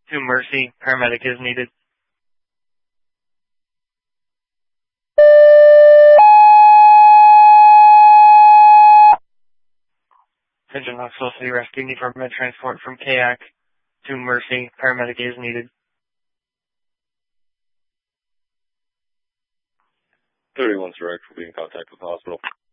To Mercy, paramedic is needed. Attention Knoxville City Rescue, need for med transport from Kayak to Mercy, paramedic is needed. 31's direct will be in contact with the hospital.